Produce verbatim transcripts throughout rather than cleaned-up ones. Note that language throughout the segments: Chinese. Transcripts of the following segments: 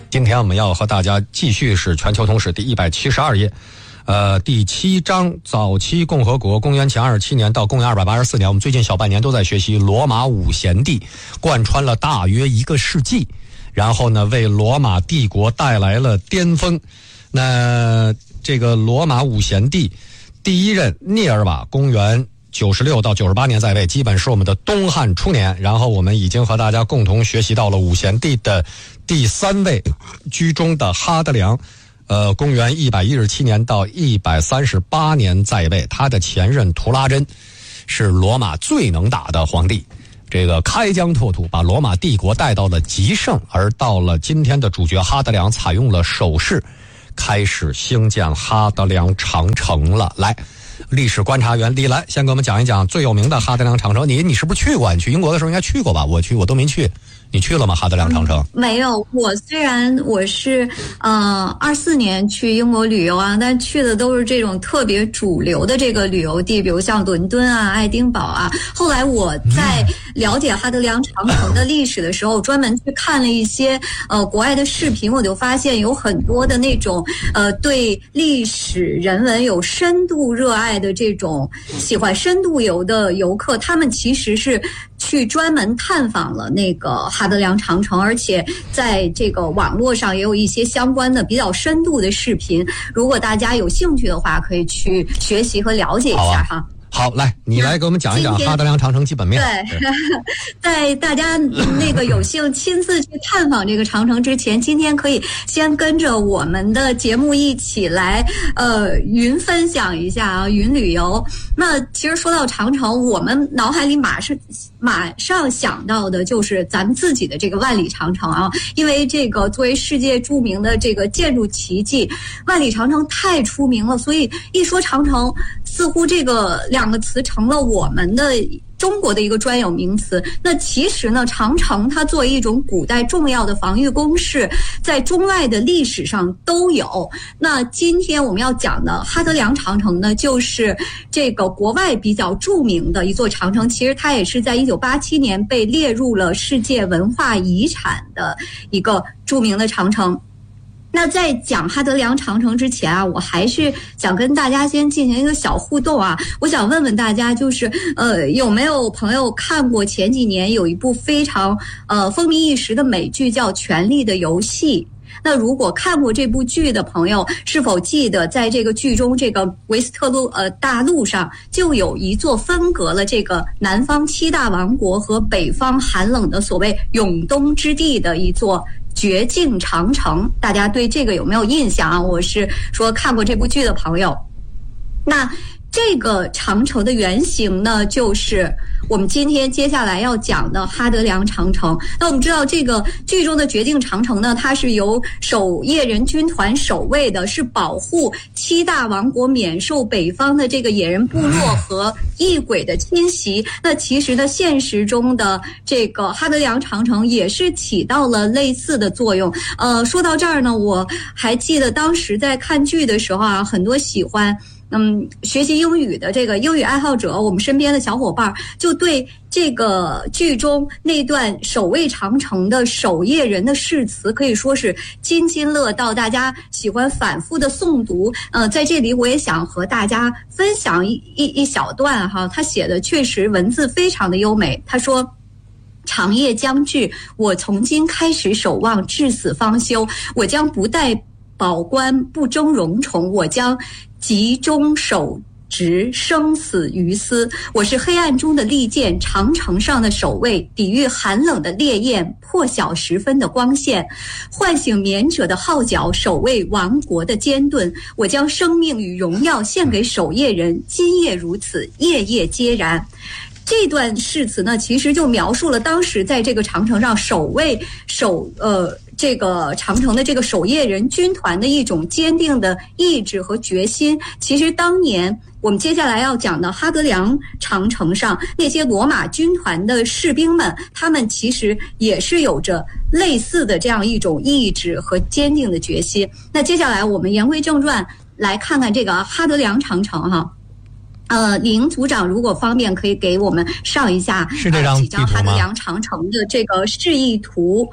今天我们要和大家继续是全球通史第一百七十二页，呃，第七章早期共和国，公元前二十七年到公元二百八十四年。我们最近小半年都在学习罗马五贤帝，贯穿了大约一个世纪，然后呢，为罗马帝国带来了巅峰。那这个罗马五贤帝第一任聂尔瓦，公元九十六到九十八年在位，基本是我们的东汉初年。然后我们已经和大家共同学习到了五贤帝的第三位居中的哈德良，呃，公元一百一十七年到一百三十八年在位。他的前任图拉真是罗马最能打的皇帝，这个开疆拓土，把罗马帝国带到了极盛。而到了今天的主角哈德良，采用了手势，开始兴建哈德良长城了。来，历史观察员李兰先给我们讲一讲最有名的哈德良长城。你你是不是去过？你去英国的时候应该去过吧？我去，我都没去。你去了吗？哈德良长城？ 嗯、没有。我虽然我是呃二四年去英国旅游啊，但去的都是这种特别主流的这个旅游地，比如像伦敦啊、爱丁堡啊。后来我在了解哈德良长城的历史的时候，专门去看了一些呃国外的视频，我就发现有很多的那种呃对历史人文有深度热爱的这种喜欢深度游的游客，他们其实是去专门探访了那个哈德良长城，而且在这个网络上也有一些相关的比较深度的视频。如果大家有兴趣的话，可以去学习和了解一下哈。 好，来，你来给我们讲一讲哈德良长城基本面。 对，在大家那个有幸亲自去探访这个长城之前，今天可以先跟着我们的节目一起来，呃，云分享一下啊，云旅游。那其实说到长城，我们脑海里马上马上想到的就是咱们自己的这个万里长城啊，因为这个作为世界著名的这个建筑奇迹，万里长城太出名了，所以一说长城，似乎这个两个词成了我们的中国的一个专有名词。那其实呢，长城它作为一种古代重要的防御工事，在中外的历史上都有。那今天我们要讲的哈德良长城呢，就是这个国外比较著名的一座长城，其实它也是在一九八七年被列入了世界文化遗产的一个著名的长城。那在讲哈德良长城之前啊，我还是想跟大家先进行一个小互动啊。我想问问大家，就是呃，有没有朋友看过前几年有一部非常呃风靡一时的美剧叫《权力的游戏》？那如果看过这部剧的朋友，是否记得在这个剧中，这个维斯特洛呃大陆上就有一座分隔了这个南方七大王国和北方寒冷的所谓永冬之地的一座绝境长城？大家对这个有没有印象啊？我是说看过这部剧的朋友。那这个长城的原型呢，就是我们今天接下来要讲的哈德良长城。那我们知道这个剧中的绝境长城呢，它是由守夜人军团守卫的，是保护七大王国免受北方的这个野人部落和异鬼的侵袭。那其实呢，现实中的这个哈德良长城也是起到了类似的作用。呃，说到这儿呢，我还记得当时在看剧的时候啊，很多喜欢嗯，学习英语的这个英语爱好者，我们身边的小伙伴就对这个剧中那段守卫长城的守夜人的誓词可以说是津津乐道，大家喜欢反复的诵读。呃，在这里我也想和大家分享一一一小段哈，他写的确实文字非常的优美。他说：长夜将至，我从今开始守望，至死方休。我将不待保官，不争荣宠，我将集中守职，生死于斯。我是黑暗中的利剑，长城上的守卫，抵御寒冷的烈焰，破晓时分的光线，唤醒眠者的号角，守卫亡国的坚盾。我将生命与荣耀献给守夜人，今夜如此，夜夜皆然。这段誓词呢，其实就描述了当时在这个长城上守卫守呃这个长城的这个守夜人军团的一种坚定的意志和决心。其实当年我们接下来要讲的哈德良长城上那些罗马军团的士兵们，他们其实也是有着类似的这样一种意志和坚定的决心。那接下来我们言归正传，来看看这个哈德良长城哈。呃，李营组长如果方便，可以给我们上一下是这张几张哈德良长城的这个示意图。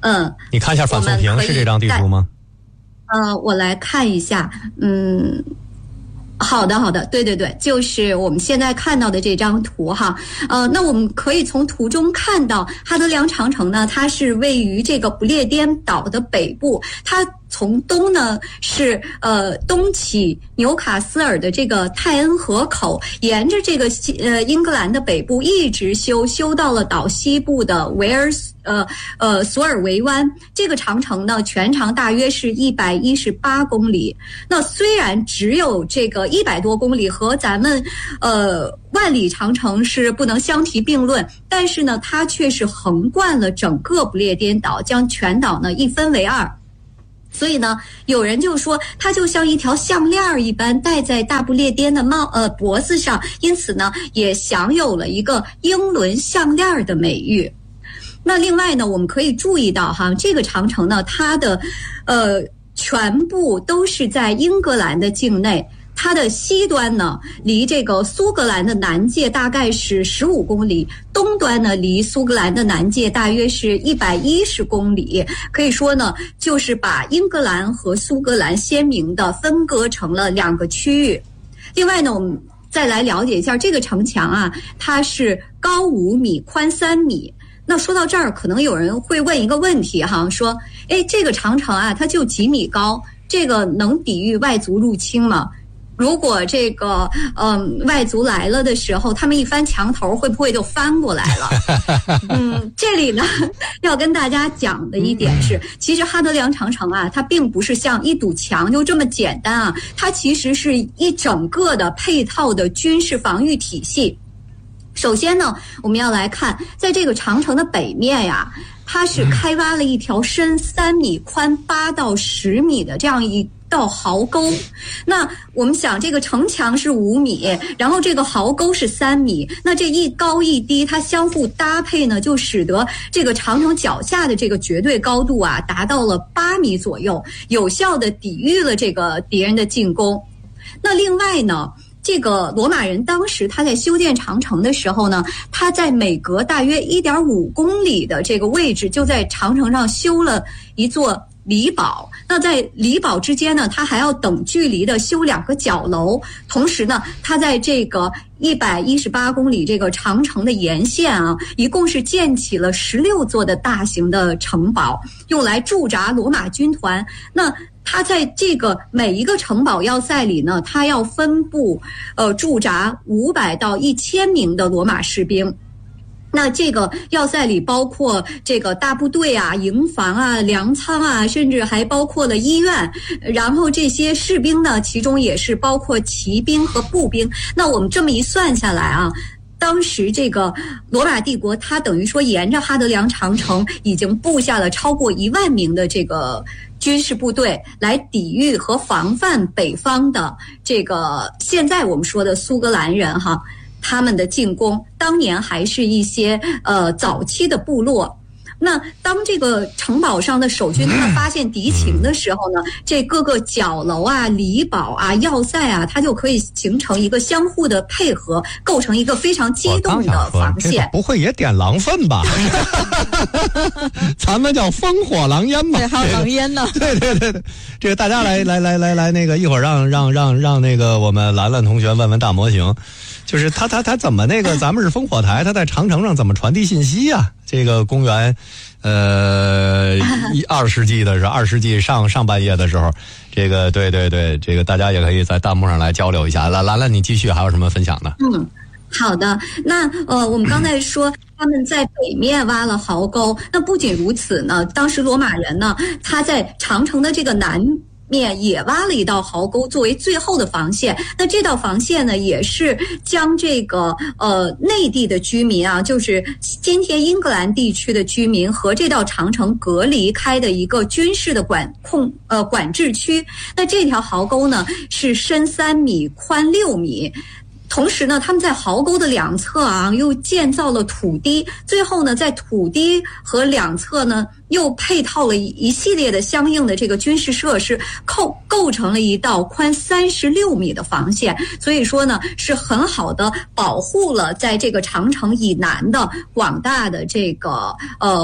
嗯， 你看一下反送屏是这张地图吗？ 呃，我来看一下，嗯。好的，好的，对对对，就是我们现在看到的这张图哈，呃，那我们可以从图中看到，哈德良长城呢，它是位于这个不列颠岛的北部，它从东呢是呃东起纽卡斯尔的这个泰恩河口，沿着这个西呃英格兰的北部一直修修到了岛西部的维尔呃呃索尔维湾。这个长城呢，全长大约是一百一十八公里。那虽然只有这个一百多公里，和咱们呃万里长城是不能相提并论，但是呢，它却是横贯了整个不列颠岛，将全岛呢一分为二。所以呢，有人就说它就像一条项链一般戴在大不列颠的帽呃脖子上，因此呢，也享有了一个英伦项链的美誉。那另外呢，我们可以注意到哈，这个长城呢，它的呃全部都是在英格兰的境内。它的西端呢，离这个苏格兰的南界大概是十五公里，东端呢，离苏格兰的南界大约是一百一十公里。可以说呢，就是把英格兰和苏格兰鲜明地分割成了两个区域。另外呢，我们再来了解一下这个城墙啊，它是高五米，宽三米。那说到这儿，可能有人会问一个问题哈，说，哎，这个长城啊，它就几米高，这个能抵御外族入侵吗？如果这个嗯外族来了的时候，他们一翻墙头，会不会就翻过来了？嗯，这里呢要跟大家讲的一点是，其实哈德良长城啊，它并不是像一堵墙就这么简单啊，它其实是一整个的配套的军事防御体系。首先呢，我们要来看，在这个长城的北面呀，它是开挖了一条深三米、宽八到十米的这样一道壕沟。那我们想，这个城墙是五米，然后这个壕沟是三米，那这一高一低，它相互搭配呢，就使得这个长城脚下的这个绝对高度啊，达到了八米左右，有效的抵御了这个敌人的进攻。那另外呢，这个罗马人当时他在修建长城的时候呢，他在每隔大约 一点五公里的这个位置，就在长城上修了一座礼堡。那在礼堡之间呢，他还要等距离的修两个角楼。同时呢，他在这个一百一十八公里这个长城的沿线啊，一共是建起了十六座的大型的城堡，用来驻扎罗马军团。那他在这个每一个城堡要塞里呢，他要分布呃驻扎五百到一千名的罗马士兵。那这个要塞里包括这个大部队啊、营房啊、粮仓啊，甚至还包括了医院。然后这些士兵呢，其中也是包括骑兵和步兵。那我们这么一算下来啊，当时这个罗马帝国，它等于说沿着哈德良长城已经布下了超过一万名的这个军事部队，来抵御和防范北方的这个现在我们说的苏格兰人哈。他们的进攻，当年还是一些呃早期的部落。那当这个城堡上的守军他们发现敌情的时候呢，这各个角楼啊、礼堡啊、要塞啊，它就可以形成一个相互的配合，构成一个非常机动的防线。 不会也点狼粪吧？咱们叫烽火狼烟嘛。 对，还有狼烟呢。 对对对对，这个大家来来来来来，那个一会儿让让让让那个我们兰兰同学问问大模型。就是他他他怎么那个咱们是烽火台，他在长城上怎么传递信息啊？这个公元呃一二世纪的时候，二世纪上上半叶的时候，这个对对对，这个大家也可以在弹幕上来交流一下。来兰兰，你继续还有什么分享的？ 嗯，好的。那呃，我们刚才说他们在北面挖了壕沟，那不仅如此呢，当时罗马人呢，他在长城的这个南面也挖了一道壕沟作为最后的防线。那这道防线呢，也是将这个呃内地的居民啊，就是今天英格兰地区的居民和这道长城隔离开的一个军事的管控呃管制区。那这条壕沟呢，是深三米，宽六米。同时呢，他们在壕沟的两侧啊，又建造了土堤，最后呢，在土堤和两侧呢，又配套了一系列的相应的这个军事设施，构构成了一道宽三十六米的防线。所以说呢，是很好的保护了在这个长城以南的广大的这个呃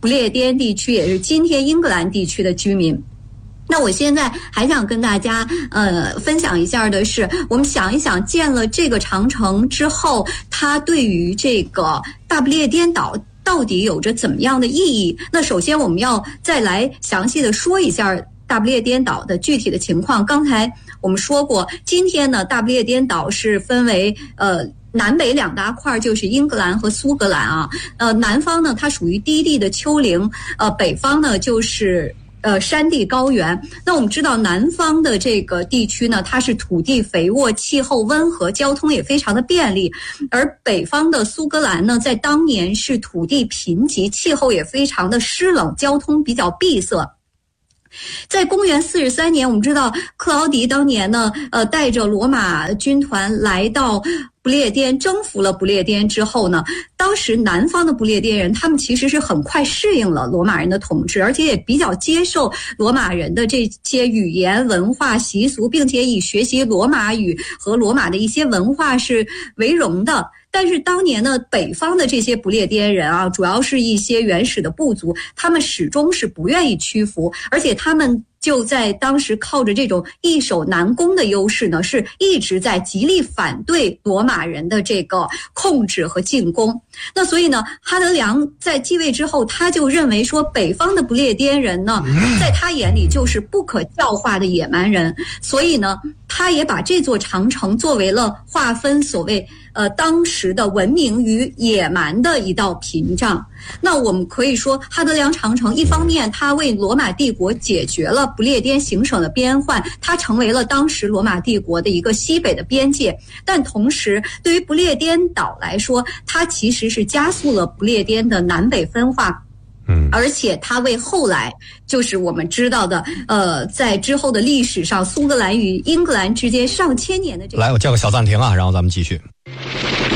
不列颠地区，也是今天英格兰地区的居民。那我现在还想跟大家呃分享一下的是，我们想一想，建了这个长城之后，它对于这个大不列颠岛到底有着怎么样的意义？那首先我们要再来详细的说一下大不列颠岛的具体的情况。刚才我们说过，今天呢，大不列颠岛是分为呃南北两大块，就是英格兰和苏格兰啊。呃，南方呢，它属于低地的丘陵，呃，北方呢就是呃山地高原。那我们知道，南方的这个地区呢，它是土地肥沃，气候温和，交通也非常的便利。而北方的苏格兰呢，在当年是土地贫瘠，气候也非常的湿冷，交通比较闭塞。在公元四十三年，我们知道克劳迪当年呢，呃，带着罗马军团来到不列颠，征服了不列颠之后呢，当时南方的不列颠人，他们其实是很快适应了罗马人的统治，而且也比较接受罗马人的这些语言、文化、习俗，并且以学习罗马语和罗马的一些文化是为荣的。但是当年呢，北方的这些不列颠人啊，主要是一些原始的部族，他们始终是不愿意屈服，而且他们就在当时靠着这种易守难攻的优势呢，是一直在极力反对罗马人的这个控制和进攻。那所以呢，哈德良在继位之后，他就认为说，北方的不列颠人呢，在他眼里就是不可教化的野蛮人，所以呢，他也把这座长城作为了划分所谓呃当时的文明与野蛮的一道屏障。那我们可以说，哈德良长城一方面它为罗马帝国解决了不列颠行省的边患，它成为了当时罗马帝国的一个西北的边界，但同时对于不列颠岛来说，它其实是加速了不列颠的南北分化。嗯，而且它为后来就是我们知道的，呃，在之后的历史上，苏格兰与英格兰之间上千年的这个。 来，我叫个小暂停啊，然后咱们继续。